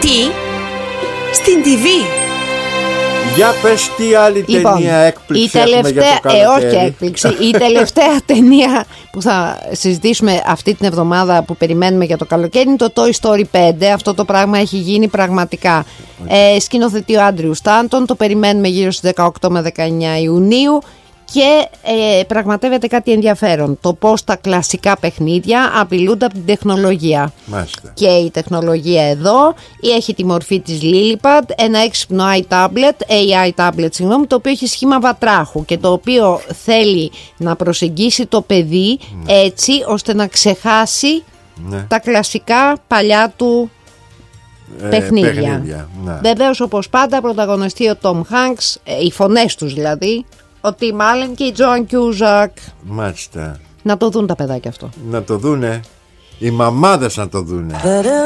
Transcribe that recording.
Τι? Στην TV? Για πες τι άλλη ταινία έκπληξη η τελευταία, έχουμε για το καλοκαίρι. όχι έκπληξη, η τελευταία ταινία που θα συζητήσουμε αυτή την εβδομάδα που περιμένουμε για το καλοκαίρι είναι το Toy Story 5. Αυτό το πράγμα έχει γίνει πραγματικά. Σκηνοθετεί ο Άντριου Στάντον, το περιμένουμε γύρω στις 18 με 19 Ιουνίου. Και πραγματεύεται κάτι ενδιαφέρον. Το πώς τα κλασικά παιχνίδια απειλούνται από την τεχνολογία. Μάλιστα. Και η τεχνολογία εδώ έχει τη μορφή της Lillipad, ένα έξυπνο AI tablet, το οποίο έχει σχήμα βατράχου και το οποίο θέλει να προσεγγίσει το παιδί έτσι ώστε να ξεχάσει τα κλασικά παλιά του παιχνίδια. Ναι. Βεβαίως, όπως πάντα, πρωταγωνιστεί ο Tom Hanks, οι φωνές τους δηλαδή, ο Tim Allen και η Joan Cusack. Μάλιστα. Να το δουν τα παιδάκια αυτό. Να το δούνε. Οι μαμάδες να το δούνε.